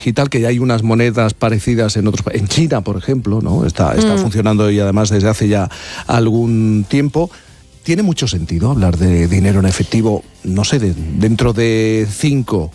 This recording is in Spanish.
digital, que ya hay unas monedas parecidas en otros países. En China, por ejemplo, ¿no? Está funcionando y además desde hace ya algún tiempo. ¿Tiene mucho sentido hablar de dinero en efectivo, no sé, dentro de 5